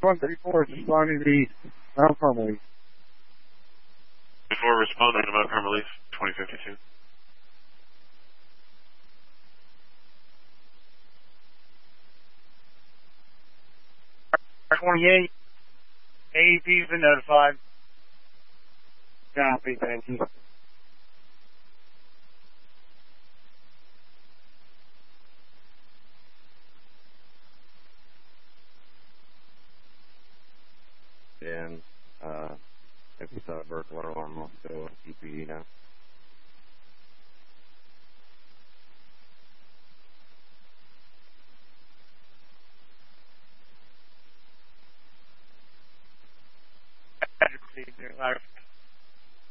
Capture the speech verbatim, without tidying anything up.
one thirty-four is responding to the Mount Carmel. Before responding to Mount Carmel, twenty fifty-two. twenty-eight, A E P's been notified. Copy, thank you. And, uh, if you saw a burst water alarm, I'll still E P D now. I received it.